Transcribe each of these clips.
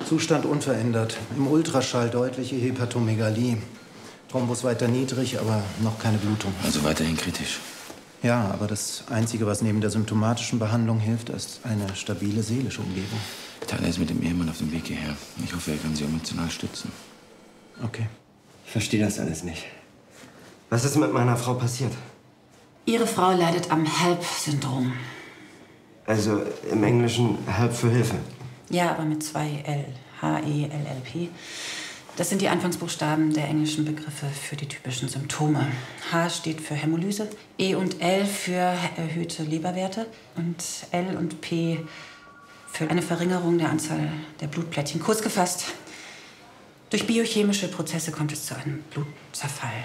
Zustand unverändert. Im Ultraschall deutliche Hepatomegalie. Thrombus weiter niedrig, aber noch keine Blutung. Also weiterhin kritisch. Ja, aber das Einzige, was neben der symptomatischen Behandlung hilft, ist eine stabile seelische Umgebung. Tyler ist mit dem Ehemann auf dem Weg hierher. Ich hoffe, er kann Sie emotional stützen. Okay. Ich verstehe das alles nicht. Was ist mit meiner Frau passiert? Ihre Frau leidet am HELP-Syndrom. Also im Englischen HELP für Hilfe. Ja, aber mit 2 L. H-E-L-L-P. Das sind die Anfangsbuchstaben der englischen Begriffe für die typischen Symptome. H steht für Hämolyse, E und L für erhöhte Leberwerte und L und P für eine Verringerung der Anzahl der Blutplättchen. Kurz gefasst, durch biochemische Prozesse kommt es zu einem Blutzerfall.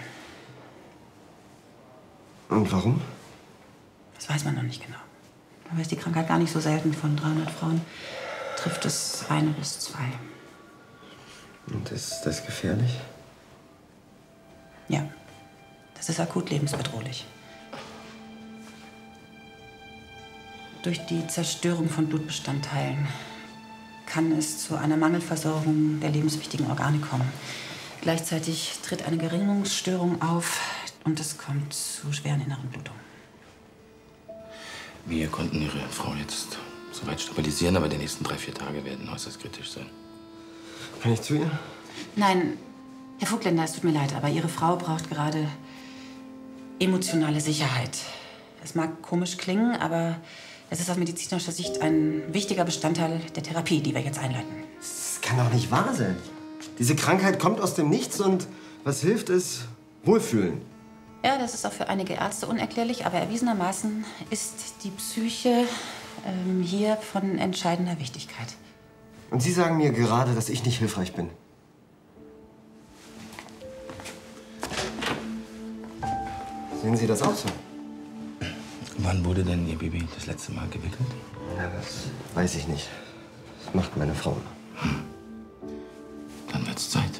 Und warum? Das weiß man noch nicht genau. Aber ist die Krankheit gar nicht so selten. Von 300 Frauen trifft es 1 bis 2. Und ist das gefährlich? Ja, das ist akut lebensbedrohlich. Durch die Zerstörung von Blutbestandteilen kann es zu einer Mangelversorgung der lebenswichtigen Organe kommen. Gleichzeitig tritt eine Gerinnungsstörung auf und es kommt zu schweren inneren Blutungen. Wir konnten Ihre Frau jetzt soweit stabilisieren, aber die nächsten 3-4 Tage werden äußerst kritisch sein. Kann ich zu ihr? Nein, Herr Vogtländer, es tut mir leid, aber Ihre Frau braucht gerade emotionale Sicherheit. Es mag komisch klingen, aber es ist aus medizinischer Sicht ein wichtiger Bestandteil der Therapie, die wir jetzt einleiten. Das kann doch nicht wahr sein. Diese Krankheit kommt aus dem Nichts und was hilft, ist Wohlfühlen. Ja, das ist auch für einige Ärzte unerklärlich, aber erwiesenermaßen ist die Psyche hier von entscheidender Wichtigkeit. Und Sie sagen mir gerade, dass ich nicht hilfreich bin. Sehen Sie das auch so? Wann wurde denn Ihr Baby das letzte Mal gewickelt? Ja, das weiß ich nicht. Das macht meine Frau. Dann wird's Zeit.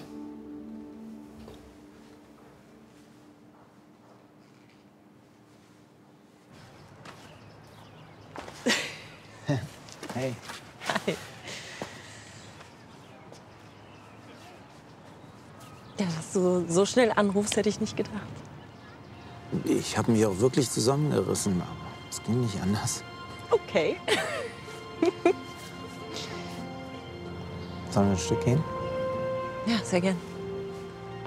Hey. Hi. Ja, dass du so schnell anrufst, hätte ich nicht gedacht. Ich habe mich auch wirklich zusammengerissen, aber es ging nicht anders. Okay. Sollen wir ein Stück gehen? Ja, sehr gern.